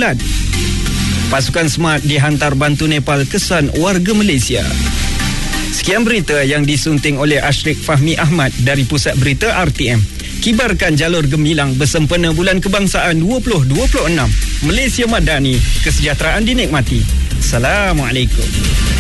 Flood. Pasukan SMART dihantar bantu Nepal kesan warga Malaysia. Sekian berita yang disunting oleh Ashrik Fahmi Ahmad dari Pusat Berita RTM. Kibarkan jalur gemilang bersempena Bulan Kebangsaan 2026. Malaysia Madani, kesejahteraan dinikmati. Assalamualaikum.